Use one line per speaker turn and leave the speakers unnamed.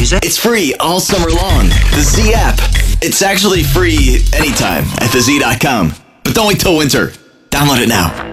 Z.
It's free all summer long. The Z app. It's actually free anytime at thez.com. But don't wait till winter. Download it now.